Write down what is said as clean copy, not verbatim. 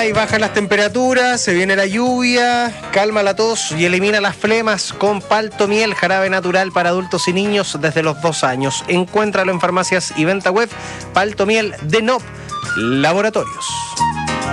y bajan las temperaturas, se viene la lluvia, calma la tos y elimina las flemas con Paltomiel, jarabe natural para adultos y niños desde los 2 años. Encuéntralo en farmacias y venta web. Paltomiel de NOP Laboratorios.